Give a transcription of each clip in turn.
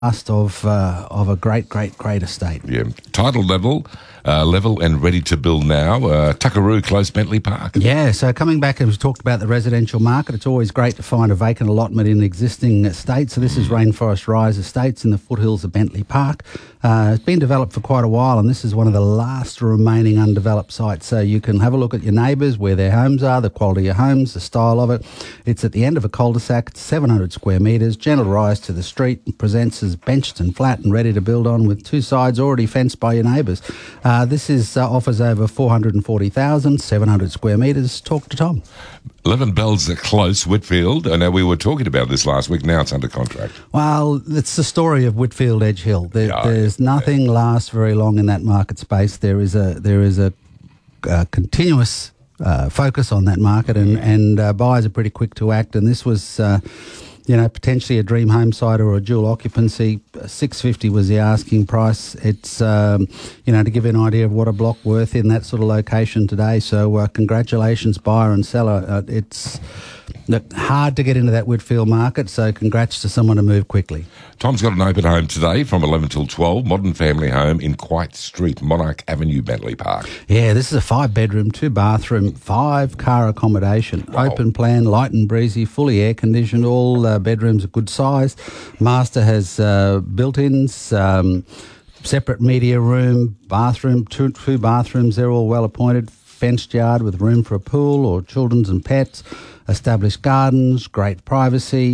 of a great estate. Yeah, title level and ready to build now. Tuckaroo, close Bentley Park. Yeah, so coming back, as we talked about the residential market, it's always great to find a vacant allotment in an existing estate. So this is Rainforest Rise Estates in the foothills of Bentley Park. It's been developed for quite a while, and this is one of the last remaining undeveloped sites. So you can have a look at your neighbours, where their homes are, the quality of homes, the style of it. It's at the end of a cul-de-sac. It's 700 square metres, gentle rise to the street, and presents as benched and flat and ready to build on, with two sides already fenced by your neighbours. This is offers over 440,000, 700 square metres. Talk to Tom. 11 Bells are close, Whitfield. I know we were talking about this last week. Now it's under contract. Well, it's the story of Whitfield Edge Hill. There's nothing lasts very long in that market space. There is a continuous focus on that market, and buyers are pretty quick to act. And this was, potentially a dream home site or a dual occupancy. $650 was the asking price. It's, to give you an idea of what a block worth in that sort of location today. So congratulations, buyer and seller. It's hard to get into that Whitfield market, so congrats to someone to move quickly. Tom's got an open home today from 11 till 12, modern family home in Quite Street, Monarch Avenue, Bentley Park. Yeah, this is a 5-bedroom, 2-bathroom, 5-car accommodation. Wow. Open plan, light and breezy, fully air-conditioned, all bedrooms are good size. Master has built-ins, separate media room, bathroom, two bathrooms, they're all well appointed, fenced yard with room for a pool or children's and pets, established gardens, great privacy.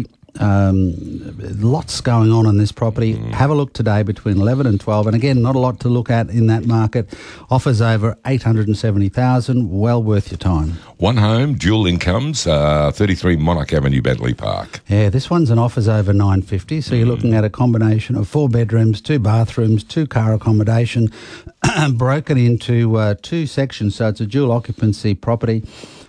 Lots going on in this property. Have a look today between 11 and 12. And again, not a lot to look at in that market. Offers over $870,000. Well worth your time. One home, dual incomes, 33 Monarch Avenue, Bentley Park. Yeah, this one's an offers over $950. So you're looking at a combination of 4 bedrooms, 2 bathrooms, 2-car accommodation, broken into 2 sections. So it's a dual occupancy property.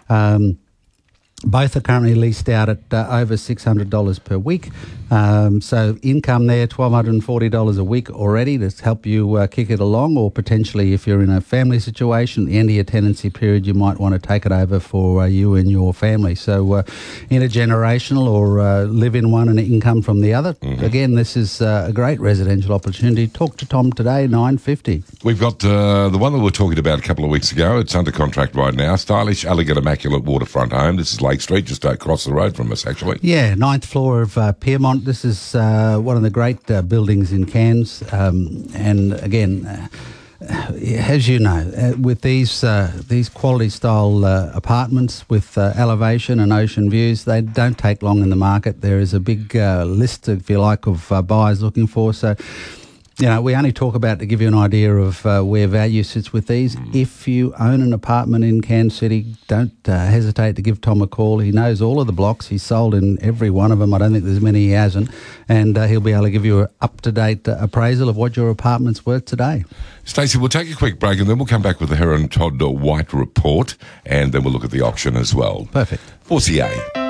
Both are currently leased out at over $600 per week. So income there, $1,240 a week already to help you kick it along, or potentially if you're in a family situation, at the end of your tenancy period, you might want to take it over for you and your family. So intergenerational or live in one and income from the other. Again, this is a great residential opportunity. Talk to Tom today, $950. We've got the one that we were talking about a couple of weeks ago. It's under contract right now. Stylish, elegant, immaculate waterfront home. This is Lake Street, just across the road from us, actually. Yeah, 9th floor of Piermont. This is one of the great buildings in Cairns. And again, as you know, with these quality style apartments with elevation and ocean views, they don't take long in the market. There is a big list, if you like, of buyers looking for. So, we only talk about to give you an idea of where value sits with these. If you own an apartment in Cairns City, don't hesitate to give Tom a call. He knows all of the blocks. He's sold in every one of them. I don't think there's many he hasn't. And he'll be able to give you an up-to-date appraisal of what your apartment's worth today. Stacey, we'll take a quick break and then we'll come back with the Heron Todd White report, and then we'll look at the auction as well. Perfect. 4CA.